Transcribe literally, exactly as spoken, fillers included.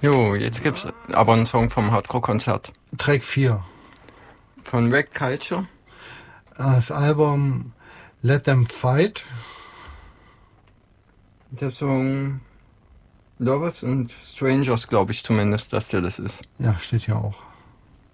Jo, jetzt gibt's aber einen Song vom Hardcore-Konzert. Track vier. Von Wreck Culture. Das Album Let Them Fight. Der Song Lovers and Strangers, glaube ich zumindest, dass der das ist. Ja, steht ja auch.